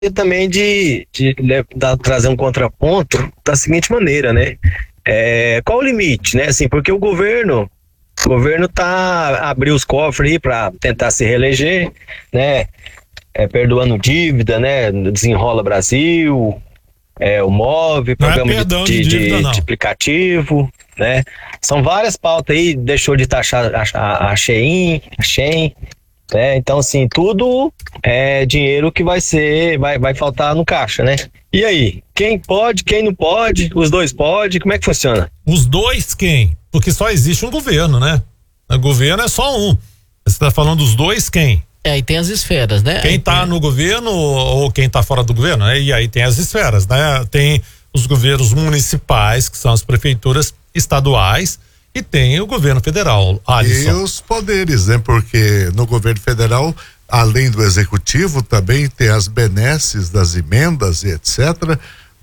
também trazer um contraponto da seguinte maneira, né? Qual o limite, né? Assim, porque o governo abriu os cofres aí para tentar se reeleger, né? Perdoando dívida, né? Desenrola Brasil, o MOVE, programa de aplicativo, né? São várias pautas aí, deixou de taxar a Shein, né? Então, assim, tudo é dinheiro que vai faltar no caixa, né? E aí, quem pode, quem não pode, os dois podem, como é que funciona? Os dois quem? Porque só existe um governo, né? O governo é só um. Você tá falando dos dois quem? E tem as esferas, né? Quem tá no governo ou quem tá fora do governo, né? E aí tem as esferas, né? Tem os governos municipais, que são as prefeituras estaduais, e tem o governo federal. Alisson. E os poderes, né? Porque no governo federal, além do executivo, também tem as benesses das emendas e etc.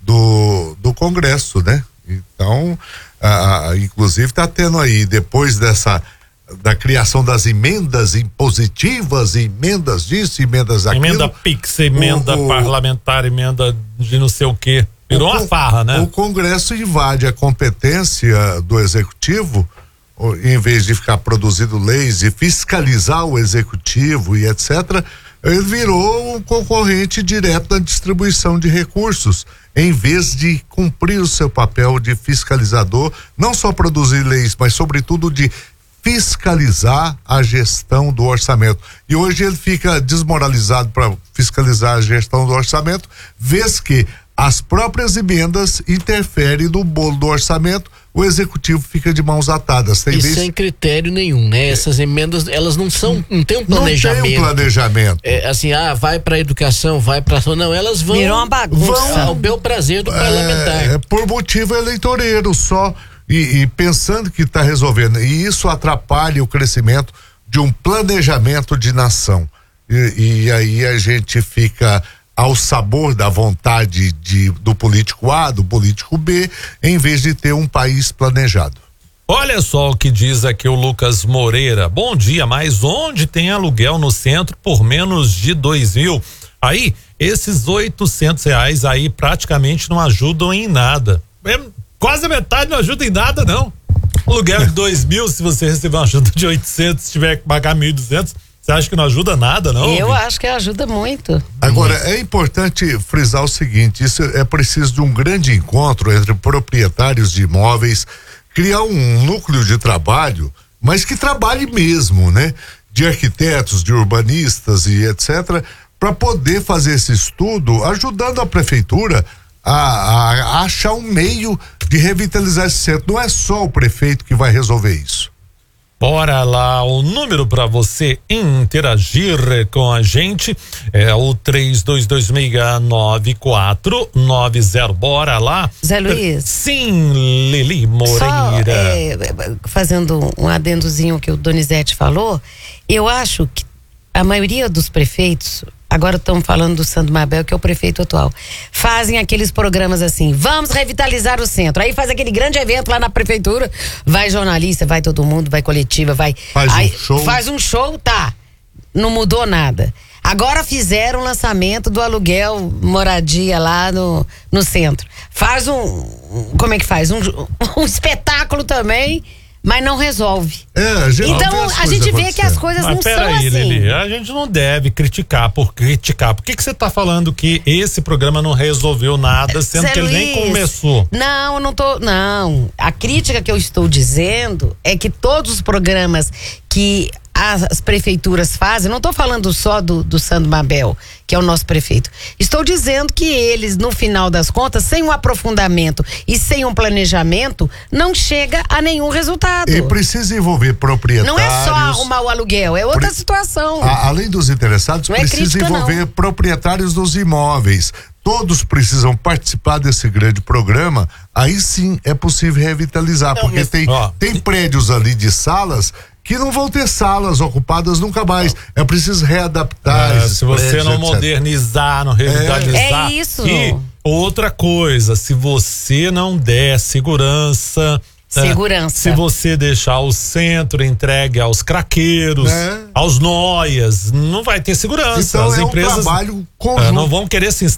do Congresso, né? Então, inclusive tá tendo aí, depois da criação das emendas impositivas, emendas disso, emendas daquilo. Emenda PIX, emenda parlamentar, emenda de não sei o quê. Virou uma farra, né? O Congresso invade a competência do Executivo, em vez de ficar produzindo leis e fiscalizar o Executivo e etc., ele virou um concorrente direto da distribuição de recursos, em vez de cumprir o seu papel de fiscalizador, não só produzir leis, mas sobretudo de fiscalizar a gestão do orçamento. E hoje ele fica desmoralizado para fiscalizar a gestão do orçamento, vez que as próprias emendas interferem no bolo do orçamento, o executivo fica de mãos atadas. Sem critério nenhum, né? Essas emendas, elas não tem um planejamento. Não tem um planejamento. Vai pra educação, vai pra... Não, elas vão... Virou uma bagunça. Ao bel prazer do parlamentar. Por motivo eleitoreiro só. E pensando que está resolvendo. E isso atrapalha o crescimento de um planejamento de nação. E aí a gente fica ao sabor da vontade do político A, do político B, em vez de ter um país planejado. Olha só o que diz aqui o Lucas Moreira. Bom dia, mas onde tem aluguel no centro por menos de 2.000? Aí, esses R$800 aí praticamente não ajudam em nada. Quase a metade não ajuda em nada, não. Aluguel de 2.000, se você receber uma ajuda de 800, se tiver que pagar 1.200, você acha que não ajuda nada, não? Eu acho que ajuda muito. Agora, é importante frisar o seguinte, isso é preciso de um grande encontro entre proprietários de imóveis, criar um núcleo de trabalho, mas que trabalhe mesmo, né? De arquitetos, de urbanistas e etc., para poder fazer esse estudo, ajudando a prefeitura a achar um meio de revitalizar esse centro. Não é só o prefeito que vai resolver isso. Bora lá, o número para você interagir com a gente é o 32269490. Bora lá. Zé Luiz. Sim, Lili Moreira. Só, fazendo um adendozinho que o Donizete falou, eu acho que a maioria dos prefeitos, agora estamos falando do Sandro Mabel, que é o prefeito atual, fazem aqueles programas assim, vamos revitalizar o centro, aí faz aquele grande evento lá na prefeitura, vai jornalista, vai todo mundo, vai coletiva, faz um show, tá, não mudou nada. Agora fizeram o lançamento do aluguel moradia lá no centro, faz como é que faz? Um espetáculo também, mas não resolve. Então a gente vê que as coisas não são assim. Lili, a gente não deve criticar por criticar. Por que você tá falando que esse programa não resolveu nada, sendo Zé que ele nem começou? Não. A crítica que eu estou dizendo é que todos os programas que as prefeituras fazem, não estou falando só do Sandro Mabel, que é o nosso prefeito. Estou dizendo que eles, no final das contas, sem um aprofundamento e sem um planejamento, não chega a nenhum resultado. E precisa envolver proprietários. Não é só arrumar o aluguel, é outra situação. Além dos interessados, precisa envolver proprietários dos imóveis. Todos precisam participar desse grande programa, aí sim é possível revitalizar, porque tem prédios ali de salas que não vão ter salas ocupadas nunca mais. É preciso readaptar. Se você não modernizar, não revitalizar. É isso. E outra coisa, se você não der segurança Segurança. Se você deixar o centro entregue aos craqueiros, aos noias, não vai ter segurança. Então as empresas um trabalho conjunto. Não vão querer se